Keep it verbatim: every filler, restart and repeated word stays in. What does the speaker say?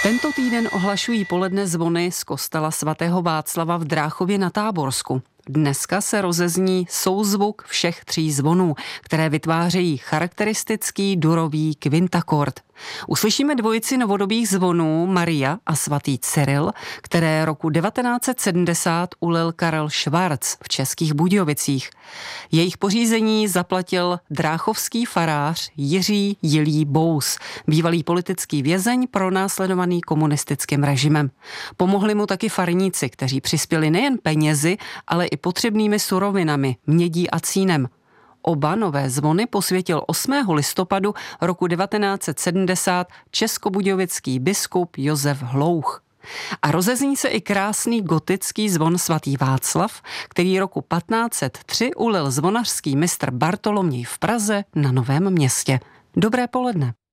Tento týden ohlašují poledne zvony z kostela svatého Václava v Dráchově na Táborsku. Dneska se rozezní souzvuk všech tří zvonů, které vytvářejí charakteristický durový kvintakord. Uslyšíme dvojici novodobých zvonů Maria a svatý Cyril, které roku devatenáct set sedmdesát ulil Karel Schwarz v Českých Budějovicích. Jejich pořízení zaplatil dráchovský farář Jiří Jilý Bous, bývalý politický vězeň pronásledovaný komunistickým režimem. Pomohli mu taky farníci, kteří přispěli nejen penězi, ale i potřebnými surovinami, mědí a cínem. Oba nové zvony posvětil osmého listopadu roku devatenáct set sedmdesát českobudějovický biskup Josef Hlouch. A rozezní se i krásný gotický zvon svatý Václav, který roku patnáct set tři ulil zvonařský mistr Bartoloměj v Praze na Novém Městě. Dobré poledne.